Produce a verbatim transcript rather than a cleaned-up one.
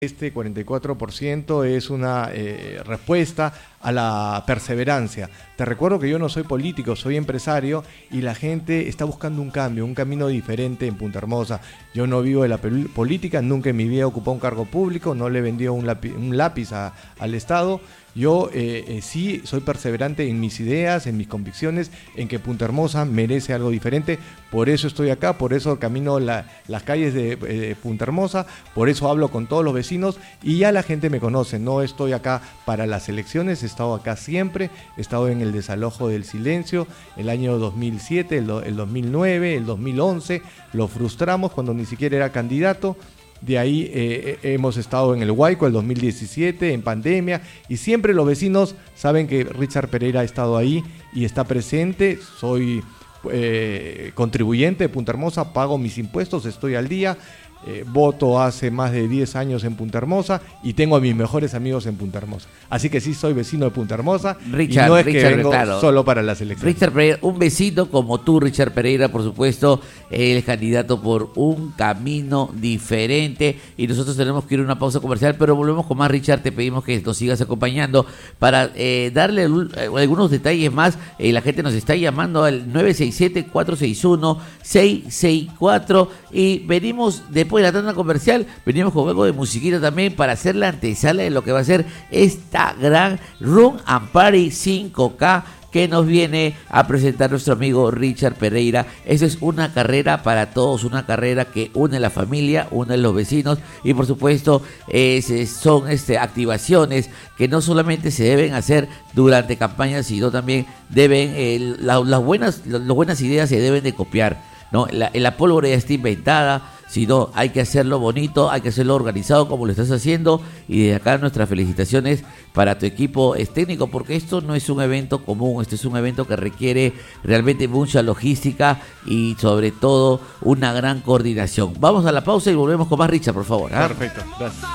Este cuarenta y cuatro por ciento es una eh, respuesta a la perseverancia. Te recuerdo que yo no soy político, soy empresario y la gente está buscando un cambio, un camino diferente en Punta Hermosa. Yo no vivo de la política, nunca en mi vida he ocupado un cargo público, no le he vendido un lápiz, un lápiz a, al Estado. Yo eh, eh, sí soy perseverante en mis ideas, en mis convicciones, en que Punta Hermosa merece algo diferente. Por eso estoy acá, por eso camino la, las calles de eh, Punta Hermosa, por eso hablo con todos los vecinos y ya la gente me conoce. No estoy acá para las elecciones, he estado acá siempre, he estado en el desalojo del silencio, el año dos mil siete, el, el dos mil nueve, el dos mil once, lo frustramos cuando ni siquiera era candidato. De ahí eh, hemos estado en el Huayco el dos mil diecisiete, en pandemia, y siempre los vecinos saben que Richard Pereira ha estado ahí y está presente. Soy eh, contribuyente de Punta Hermosa, pago mis impuestos, estoy al día. Eh, voto hace más de diez años en Punta Hermosa y tengo a mis mejores amigos en Punta Hermosa. Así que sí soy vecino de Punta Hermosa. Richard, y no es Richard, que vengo claro. solo para las elecciones. Richard Pereira, un vecino como tú, Richard Pereira, por supuesto, él es candidato por un camino diferente y nosotros tenemos que ir a una pausa comercial, pero volvemos con más. Richard, te pedimos que nos sigas acompañando para eh, darle algunos detalles más. Eh, la gente nos está llamando al nueve seis siete, cuatro seis uno, seis seis cuatro y venimos de Después de la tanda comercial, venimos con algo de musiquita también para hacer la antesala de lo que va a ser esta gran Run and Party cinco K que nos viene a presentar nuestro amigo Richard Pereira. Esa es una carrera para todos, una carrera que une a la familia, une a los vecinos y por supuesto es, son este, activaciones que no solamente se deben hacer durante campañas, sino también deben, eh, la, las, buenas, las buenas ideas se deben de copiar, ¿no? La, la pólvora ya está inventada, sino hay que hacerlo bonito, hay que hacerlo organizado como lo estás haciendo y desde acá nuestras felicitaciones para tu equipo técnico porque esto no es un evento común, esto es un evento que requiere realmente mucha logística y sobre todo una gran coordinación. Vamos a la pausa y volvemos con más, Richard, por favor, ¿eh? Perfecto, gracias.